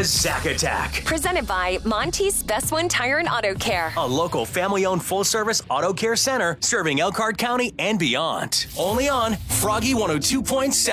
The Zack Attack. Presented by Monty's Best One Tire and Auto Care. A local family-owned full-service auto care center serving Elkhart County and beyond. Only on Froggy 102.7.